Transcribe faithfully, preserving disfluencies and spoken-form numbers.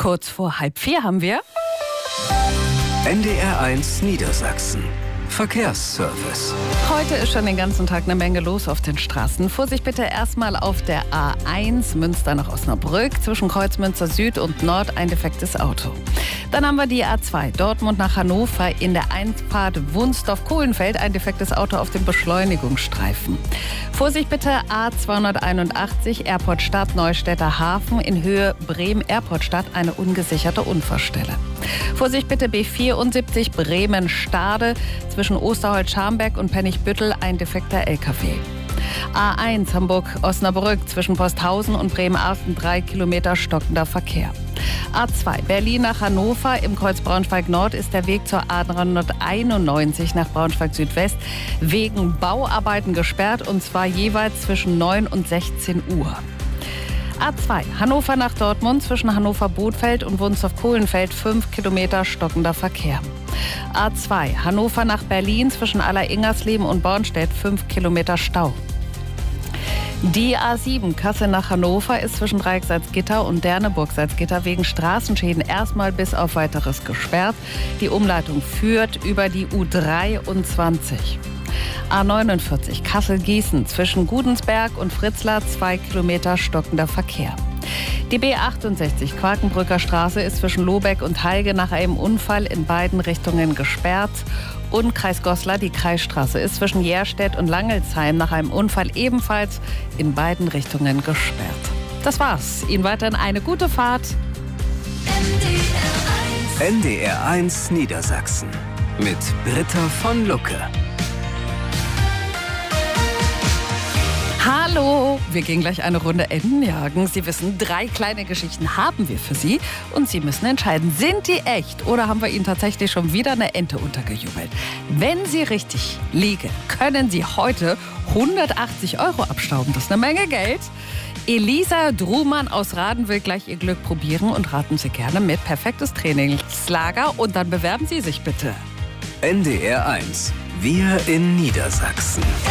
Kurz vor halb vier haben wir N D R eins Niedersachsen. Verkehrsservice. Heute ist schon den ganzen Tag eine Menge los auf den Straßen. Vorsicht bitte erstmal auf der A eins Münster nach Osnabrück. Zwischen Kreuz Münster Süd und Nord ein defektes Auto. Dann haben wir die A zwei Dortmund nach Hannover in der Einfahrt Wunsdorf-Kohlenfeld ein defektes Auto auf dem Beschleunigungsstreifen. Vorsicht bitte A zweihunderteinundachtzig Airport Stadt Neustädter Hafen in Höhe Bremen-Airport Stadt eine ungesicherte Unfallstelle. Vorsicht bitte B vierundsiebzig Bremen-Stade zwischen Osterholz-Scharmbeck und Pennigbüttel ein defekter L K W. A eins Hamburg-Osnabrück zwischen Posthausen und Bremerhaven drei Kilometer stockender Verkehr. A zwei Berlin nach Hannover im Kreuz Braunschweig-Nord ist der Weg zur A dreihunderteinundneunzig nach Braunschweig-Südwest wegen Bauarbeiten gesperrt und zwar jeweils zwischen neun und sechzehn Uhr. A zwei Hannover nach Dortmund zwischen Hannover-Bothfeld und Wunsdorf-Kohlenfeld fünf Kilometer stockender Verkehr. A zwei Hannover nach Berlin zwischen Aller-Ingersleben und Bornstedt fünf Kilometer Stau. Die A sieben Kassel nach Hannover ist zwischen Dreieck-Salzgitter und Derneburg-Salzgitter wegen Straßenschäden erstmal bis auf Weiteres gesperrt. Die Umleitung führt über die U dreiundzwanzig. A neunundvierzig Kassel-Gießen zwischen Gudensberg und Fritzlar zwei Kilometer stockender Verkehr. Die B achtundsechzig Quakenbrücker Straße ist zwischen Lobeck und Halge nach einem Unfall in beiden Richtungen gesperrt. Und Kreis Goslar, die Kreisstraße, ist zwischen Järstedt und Langelsheim nach einem Unfall ebenfalls in beiden Richtungen gesperrt. Das war's. Ihnen weiterhin eine gute Fahrt. N D R eins Niedersachsen mit Britta von Lucke. Hallo, wir gehen gleich eine Runde Enten jagen. Sie wissen, drei kleine Geschichten haben wir für Sie und Sie müssen entscheiden, sind die echt oder haben wir Ihnen tatsächlich schon wieder eine Ente untergejubelt? Wenn Sie richtig liegen, können Sie heute hundertachtzig Euro abstauben. Das ist eine Menge Geld. Elisa Drumann aus Raden will gleich ihr Glück probieren und raten Sie gerne mit. Perfektes Trainingslager und dann bewerben Sie sich bitte. N D R eins. Wir in Niedersachsen.